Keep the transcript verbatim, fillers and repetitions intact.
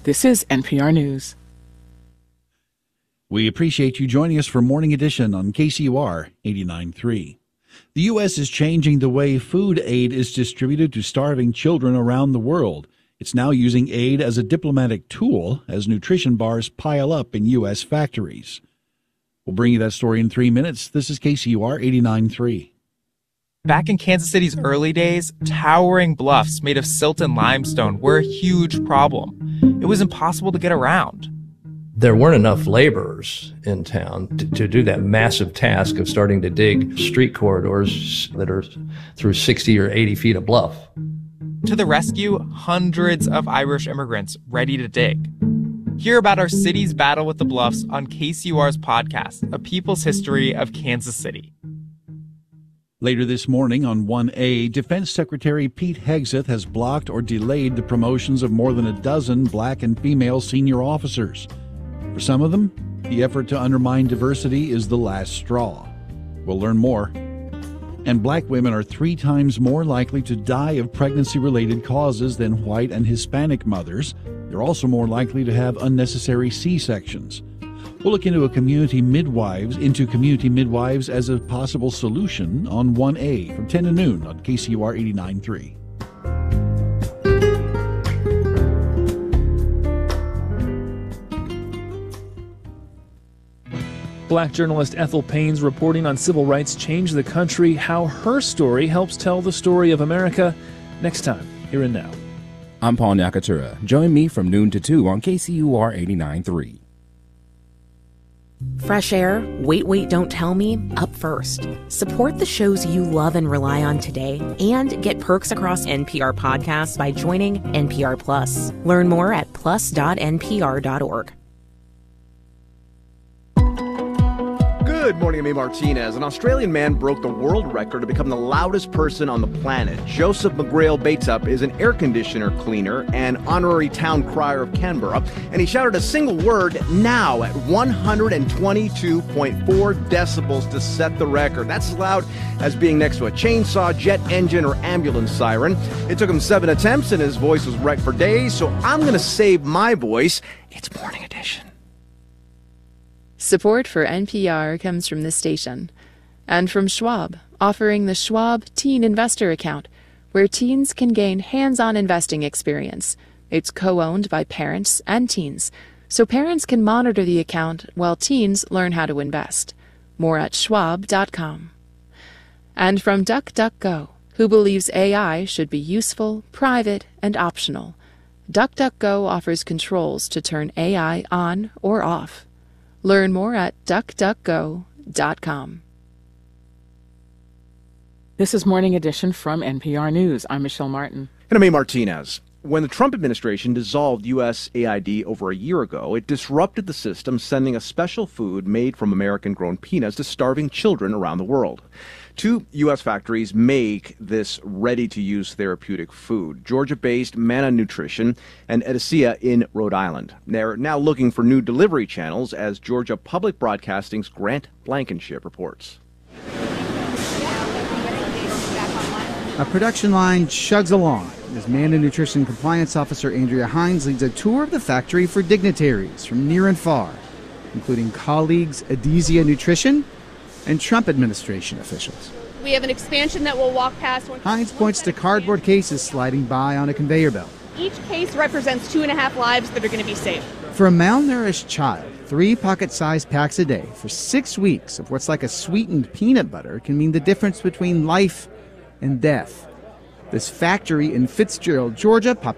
This is N P R News. We appreciate you joining us for Morning Edition on K C U R eighty-nine point three. The U S is changing the way food aid is distributed to starving children around the world. It's now using aid as a diplomatic tool as nutrition bars pile up in U S factories. We'll bring you that story in three minutes. This is K C U R eighty-nine point three. Back in Kansas City's early days, towering bluffs made of silt and limestone were a huge problem. It was impossible to get around. There weren't enough laborers in town to, to do that massive task of starting to dig street corridors that are through sixty or eighty feet of bluff. To the rescue, hundreds of Irish immigrants ready to dig. Hear about our city's battle with the bluffs on K C U R's podcast, A People's History of Kansas City. Later this morning on one A, Defense Secretary Pete Hegseth has blocked or delayed the promotions of more than a dozen black and female senior officers. For some of them, the effort to undermine diversity is the last straw. We'll learn more. And black women are three times more likely to die of pregnancy-related causes than white and Hispanic mothers. They're also more likely to have unnecessary C-sections. We'll look into a community midwives, into community midwives as a possible solution on one A from ten to noon on K C U R eighty-nine point three. Black journalist Ethel Payne's reporting on civil rights changed the country, how her story helps tell the story of America. Next time, here and now. I'm Paul Nakatura. Join me from noon to two on K C U R eighty-nine point three. Fresh air, Wait, Wait, Don't Tell Me, up first. Support the shows you love and rely on today and get perks across N P R podcasts by joining N P R Plus. Learn more at plus dot n p r dot org. Good morning, I'm A. Martinez. An Australian man broke the world record to become the loudest person on the planet. Joseph McGrail Batesop is an air conditioner cleaner and honorary town crier of Canberra, and he shouted a single word, now, at one hundred twenty-two point four decibels to set the record. That's as loud as being next to a chainsaw, jet engine, or ambulance siren. It took him seven attempts, and his voice was wrecked for days, so I'm going to save my voice. It's Morning Edition. Support for N P R comes from this station and from Schwab, offering the Schwab Teen Investor Account, where teens can gain hands-on investing experience. It's co-owned by parents and teens, so parents can monitor the account while teens learn how to invest. More at schwab dot com. And from DuckDuckGo, who believes A I should be useful, private, and optional. DuckDuckGo offers controls to turn A I on or off. Learn more at duck duck go dot com. This is Morning Edition from N P R News. I'm Michelle Martin. And I'm A. Martinez. When the Trump administration dissolved U S A I D over a year ago, it disrupted the system, sending a special food made from American-grown peanuts to starving children around the world. Two U S factories make this ready-to-use therapeutic food, Georgia-based Mana Nutrition and Edicea in Rhode Island. They're now looking for new delivery channels, as Georgia Public Broadcasting's Grant Blankenship reports. A production line chugs along as Mana Nutrition Compliance Officer Andrea Hines leads a tour of the factory for dignitaries from near and far, including colleagues Edicea Nutrition and Trump administration officials. We have an expansion that will walk past. One, Hines points to cardboard cases sliding by on a conveyor belt. Each case represents two and a half lives that are going to be saved. For a malnourished child, three pocket-sized packs a day for six weeks of what's like a sweetened peanut butter can mean the difference between life and death. This factory in Fitzgerald, Georgia,